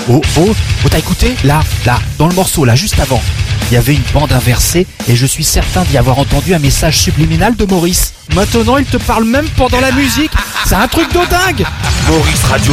t'as écouté? Là, dans le morceau, là, juste avant, il y avait une bande inversée et je suis certain d'y avoir entendu un message subliminal de Maurice. Maintenant, il te parle même pendant la musique. C'est un truc de dingue. Maurice Radio